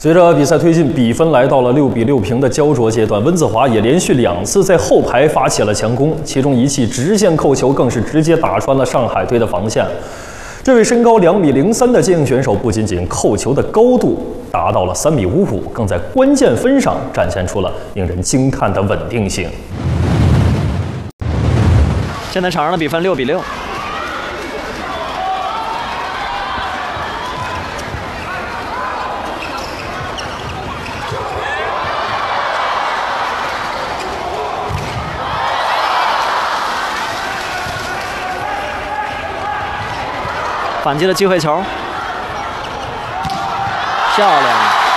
随着比赛推进，比分来到了6比6平的焦灼阶段。温子华也连续2次在后排发起了强攻，其中一记直线扣球更是直接打穿了上海队的防线。这位身高2米03的接应选手，不仅仅扣球的高度达到了3米55，更在关键分上展现出了令人惊叹的稳定性。 现在场上的比分6比6。反击的机会球，漂亮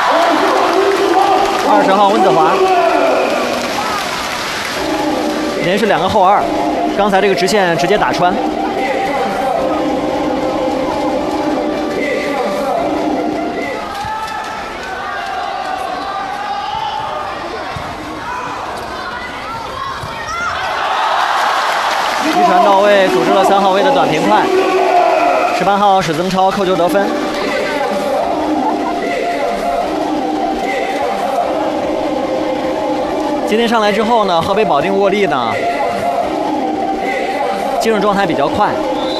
！20号温子华连续2个后2，刚才这个直线直接打穿。一传到位，组织了3号位的短平快。18号史增超扣球得分。今天上来之后呢，河北保定沃利呢进入状态比较快，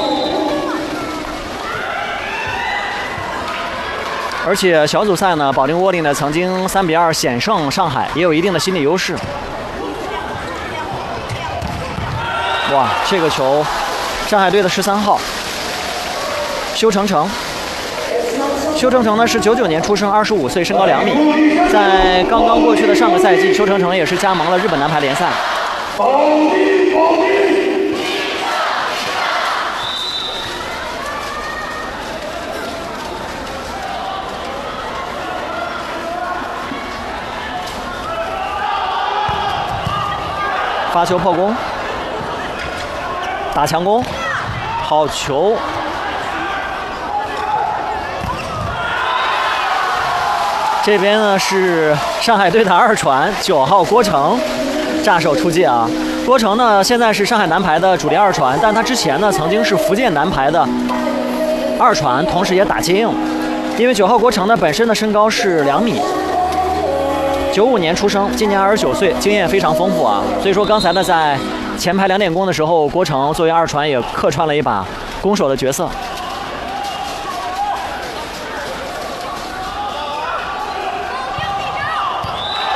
而且小组赛呢，保定沃利呢曾经3比2险胜上海，也有一定的心理优势。哇，这个球，上海队的13号。修成成呢是99年出生，25岁，身高2米。在刚刚过去的上个赛季，修成成也是加盟了日本男排联赛。发球破功，打强攻，好球！这边呢是上海队的2传，9号郭成炸手出界啊！郭成呢现在是上海男排的主力2传，但他之前呢曾经是福建男排的2传，同时也打接应。因为9号郭成呢本身的身高是2米，95年出生，今年29岁，经验非常丰富啊。所以说刚才呢在前排2点攻的时候，郭成作为2传也客串了一把攻手的角色。